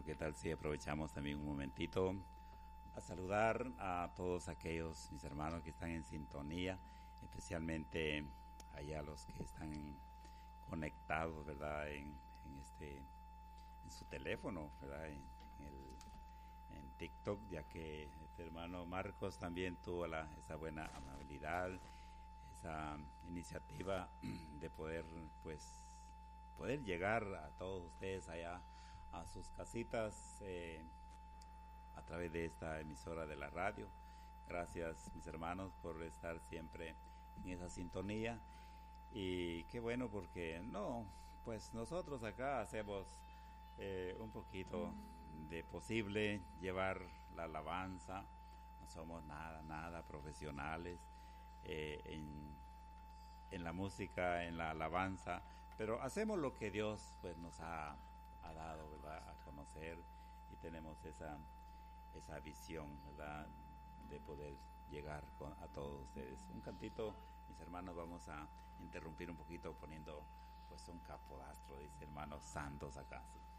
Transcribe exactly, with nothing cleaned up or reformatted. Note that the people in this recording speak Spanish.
¿qué tal si aprovechamos también un momentito a saludar a todos aquellos mis hermanos que están en sintonía, especialmente allá los que están conectados, ¿verdad? En, en este, en su teléfono, ¿verdad? En, en el, en TikTok, ya que este hermano Marcos también tuvo la, esa buena amabilidad, esa iniciativa de poder, pues, poder llegar a todos ustedes allá a sus casitas eh, a través de esta emisora de la radio. Gracias, mis hermanos, por estar siempre en esa sintonía. Y qué bueno, porque no, pues nosotros acá hacemos eh, un poquito de posible llevar la alabanza. No somos nada, nada profesionales eh, en, en la música, en la alabanza, pero hacemos lo que Dios pues nos ha, ha dado, ¿verdad?, a conocer, y tenemos esa esa visión, ¿verdad?, de poder llegar con, a todos ustedes. Un cantito, mis hermanos, vamos a interrumpir un poquito poniendo pues un capodastro, dice hermanos santos acá.